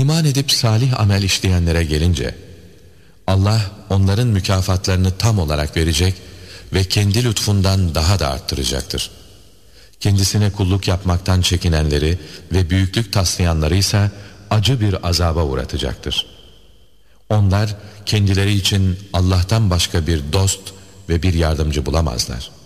İman edip salih amel işleyenlere gelince, Allah onların mükafatlarını tam olarak verecek ve kendi lütfundan daha da arttıracaktır. Kendisine kulluk yapmaktan çekinenleri ve büyüklük taslayanları ise acı bir azaba uğratacaktır. Onlar kendileri için Allah'tan başka bir dost ve bir yardımcı bulamazlar.